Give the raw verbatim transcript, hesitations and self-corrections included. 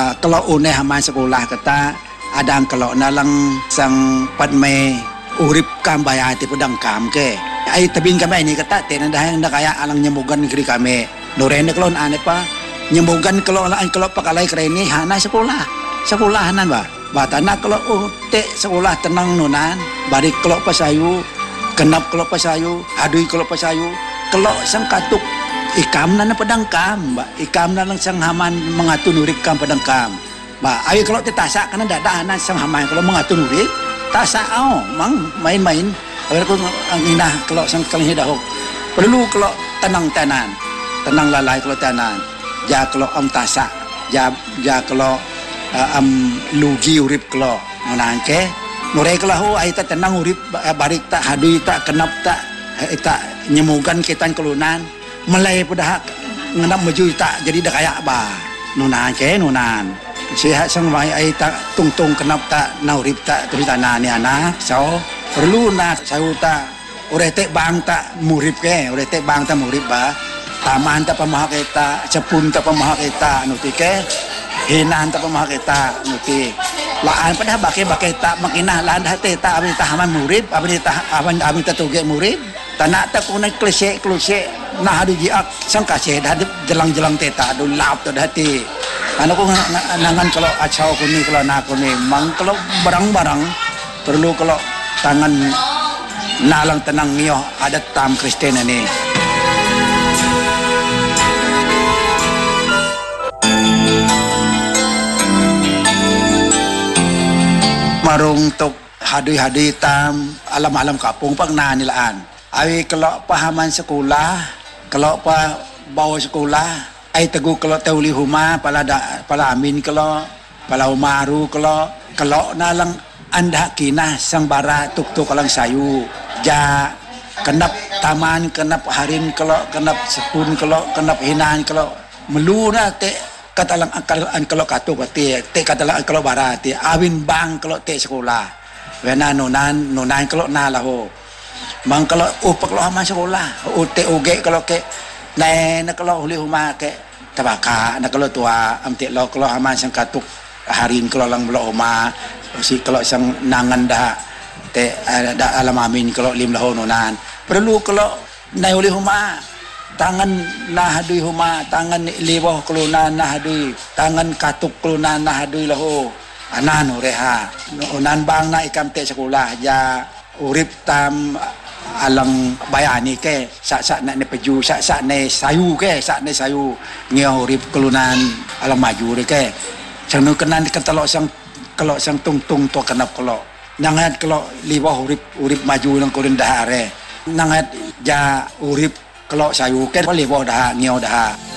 uh, kalau une haman sekolah kata adang kalau nalang sang padme urip kam bayati pedang kam ke ai tabin kami ini kata tenan dah yang kaya alang nyemugan negeri kami norene kalau ane pa nyemugan kalau an kalau pakalai kreni hana sekolah sekolahanan ba batana kalau oh, te sekolah tenang nunan bari kalau pasayu kenap kalau pasayu adui kalau pasayu kalau sang katuk ikam na padang kam ba ikam na lang sang haman mengatur urip kam padang kam ba ayo kalau titasa kana dadahanan sang haman kalau mengatur urip tasa oh mang main-main kalau ang ina kalau sang kalih dahok perlu kalau tenang tanan tenang lalai kalau tanan ja kalau am tasa ja ja kalau uh, am lugi urip kalau menangke nure kalau ai ta tenang urip barik tak hadui tak kenap tak tak nyemugan kitan kelunan melai pada ngenap maju tak jadi dah kayak ba nunan ke nunan sihat sang mai ai tak tung-tung kenap tak naurip tak terus tanah ni anak so perlu nak saya tak ore tek bang tak murip ke ore tek bang tak murip ba taman tak pemah kita cepun tak pemah kita nuti ke hinan tak pemah kita nuti laan pada bakai-bakai tak makinah lan hati tak abis tahaman murip abis tah abis abis tatuge murip tanak tak kunai klise klise nah ada jiak sang kasih dah jelang-jelang teta do lap tu hati anu ko nangan kalau acau kuni kalau nak kuni mang kalau barang-barang perlu kalau tangan nalang tenang nio adat tam Kristen ini marung tok hadui-hadui tam alam-alam kapung pang na nilaan awi kalau pahaman sekolah kalau pa bawa sekolah ai teguh kalau tauli huma pala da pala amin kalau pala umaru kalau kalau nalang anda kina sang bara tuk-tuk alang sayu ja kenap taman kenap harin kalau kenap sepun kalau kenap hinan kalau meluna te katalang akalan kalau katuk te te katalang kalau bara te awin bang kalau te sekolah wena nunan nunan kalau na laho mang kalau upak lo ama sekolah ute uge kalau ke na na kalau huli huma ke tabaka na kalau tua amti lo kalau ama sang katuk harin kalau lang lo uma si kalau sang nangan dah te da alam amin kalau lim laho nunan perlu kalau na huli huma tangan nahadui huma tangan liwah kelunan nahadui tangan katuk kelunan nahadui laho anan reha unan bang na ikam te sekolah ja urip tam alang bayani ke sak-sak nak ne peju sak-sak ne sayu ke sak ne sayu ngeo urip kelunan alam maju de ke sang kenan kentelok sang kelok sang tung-tung to kenap kelok nangat kelok liwah urip urip maju nang kulun dahare nangat ja urip kelok sayu ke liwah dah ngeo dah